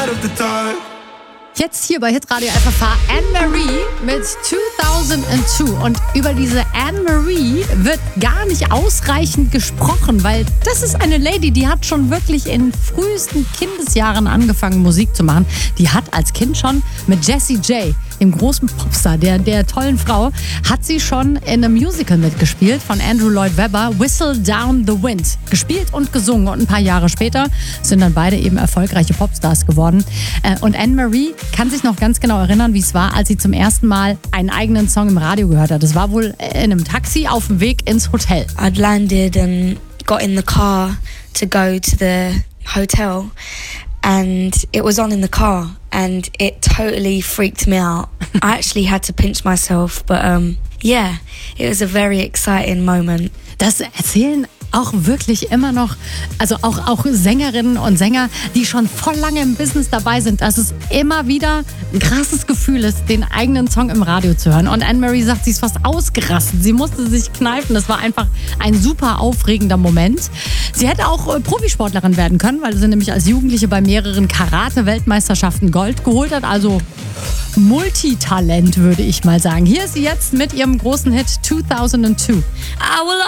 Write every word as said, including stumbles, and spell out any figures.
of the dark. Jetzt hier bei Hitradio F F H Anne-Marie mit zweitausendzwei. Und über diese Anne-Marie wird gar nicht ausreichend gesprochen, weil das ist eine Lady, die hat schon wirklich in frühesten Kindesjahren angefangen, Musik zu machen. Die hat als Kind schon mit Jessie J, dem großen Popstar, der, der tollen Frau, hat sie schon in einem Musical mitgespielt von Andrew Lloyd Webber, Whistle Down the Wind. Gespielt und gesungen. Und ein paar Jahre später sind dann beide eben erfolgreiche Popstars geworden. Und Anne-Marie kann sich noch ganz genau erinnern, wie es war, als sie zum ersten Mal einen eigenen Song im Radio gehört hat. Das war wohl in einem Taxi auf dem Weg ins Hotel. I'd landed and got in the car to go to the hotel and it was on in the car and it totally freaked me out. I actually had to pinch myself, but um, yeah, it was a very exciting moment. Das erzählen auch wirklich immer noch, also auch, auch Sängerinnen und Sänger, die schon voll lange im Business dabei sind, dass es immer wieder ein krasses Gefühl ist, den eigenen Song im Radio zu hören. Und Anne-Marie sagt, sie ist fast ausgerastet. Sie musste sich kneifen. Das war einfach ein super aufregender Moment. Sie hätte auch äh, Profisportlerin werden können, weil sie nämlich als Jugendliche bei mehreren Karate-Weltmeisterschaften Gold geholt hat. Also Multitalent, würde ich mal sagen. Hier ist sie jetzt mit ihrem großen Hit zweitausendzwei. I will